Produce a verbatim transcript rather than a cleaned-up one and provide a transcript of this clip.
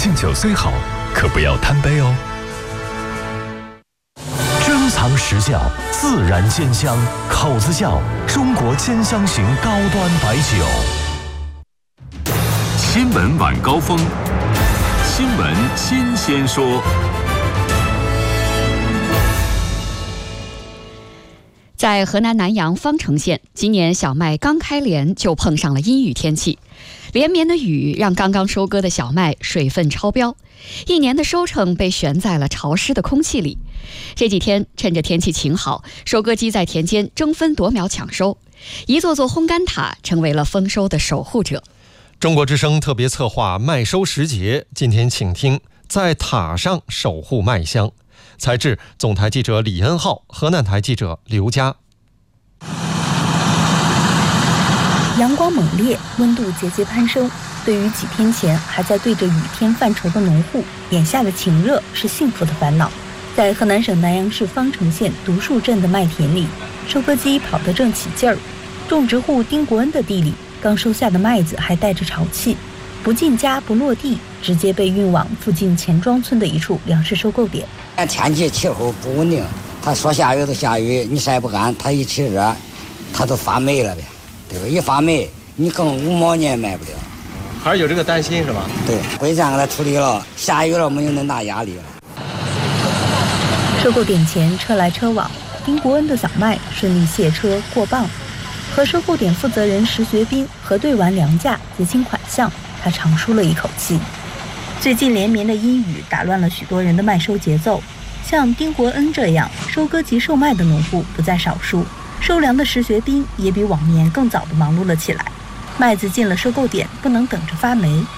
敬酒虽好，可不要贪杯哦。 珍藏实窖，自然兼香，口子窖，中国兼香型高端白酒。 新闻晚高峰，新闻新鲜说。 在河南南阳方城县，今年小麦刚开镰就碰上了阴雨天气，连绵的雨让刚刚收割的小麦水分超标，一年的收成被悬在了潮湿的空气里。这几天趁着天气晴好，收割机在田间争分夺秒抢收，一座座烘干塔成为了丰收的守护者。 中国之声特别策划麦收时节，今天请听在塔上守护麦香。采制总台记者李恩浩，河南台记者刘佳。 阳光猛烈，温度节节攀升。对于几天前还在对着雨天犯愁的农户，眼下的晴热是幸福的烦恼。在河南省南阳市方城县独树镇的麦田里，收割机跑得正起劲儿。种植户丁国恩的地里，刚收下的麦子还带着潮气，不进家不落地，直接被运往附近钱庄村的一处粮食收购点。 天气气候不稳定，它说下雨就下雨，你晒不干，它一起热，它都发霉了呗，对吧？一发霉，你更五毛你也卖不了。 还是有这个担心是吧？ 对，会这样给它处理了，下雨了没有那么大压力了。 收购点前车来车往，丁国恩的小麦顺利卸车过磅。和收购点负责人石学斌核对完粮价、结清款项，他长舒了一口气。最近连绵的阴雨打乱了许多人的麦收节奏，像丁国恩这样收割及售麦的农户不在少数，收粮的石学斌也比往年更早地忙碌了起来。麦子进了收购点，不能等着发霉，